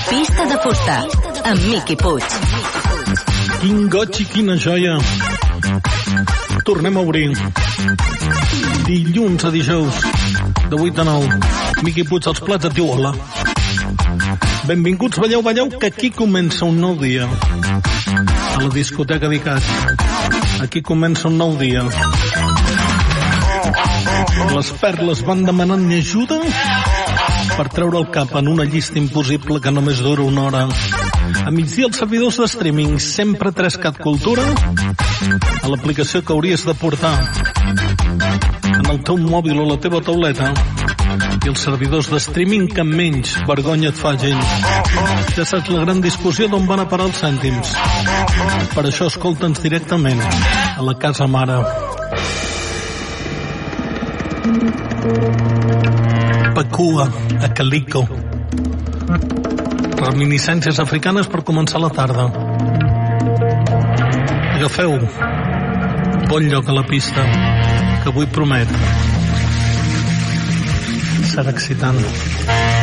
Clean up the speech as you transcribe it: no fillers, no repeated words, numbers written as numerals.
Pista de fusta, amb Miqui Puig. Quin goig i quina joia. Tornem a obrir. Dilluns a dijous, de 8 a 9. Miqui Puig als plats et diu hola. Benvinguts, balleu, que aquí comença un nou dia. A la discoteca d'ICAT. Aquí comença un nou dia. Les perles van demanant ajuda per treure el cap en una llista impossible que només dura una hora. A migdia els servidors de streaming, sempre 3Cat Cultura, a l'aplicació que hauries de portar en el teu mòbil o la teva tauleta, i els servidors de streaming que menys vergonya et facin. Ja saps la gran discussió d'on van a parar els cèntims. Per això escolta'ns directament a la casa mare. Pacua, a Calico. Reminiscències africanes per començar la tarda. Agafeu bon lloc a la pista, que avui promet serà excitant.